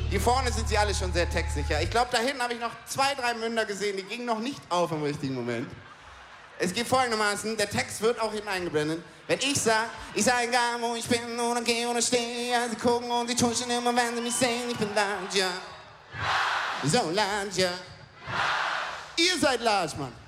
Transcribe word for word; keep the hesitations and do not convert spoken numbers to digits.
Hier vorne sind sie alle schon sehr textsicher. Ich glaube, da hinten habe ich noch zwei, drei Münder gesehen, die gingen noch nicht auf im richtigen Moment. Es geht folgendermaßen, der Text wird auch hinten eingeblendet. Wenn ich sag, ich sag egal, wo ich bin oder gehe oder stehe, sie gucken und sie tuschen immer, wenn sie mich sehen, ich bin large, ja. So large, ja. Ihr seid large, Mann.